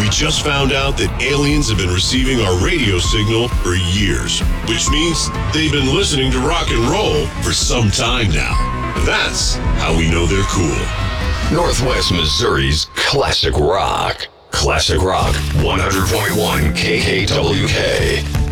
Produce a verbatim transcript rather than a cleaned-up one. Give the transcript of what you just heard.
We just found out that aliens have been receiving our radio signal for years, which means they've been listening to rock and roll for some time now. That's how we know they're cool. Northwest Missouri's Classic Rock. Classic Rock, one hundred point one K K W K.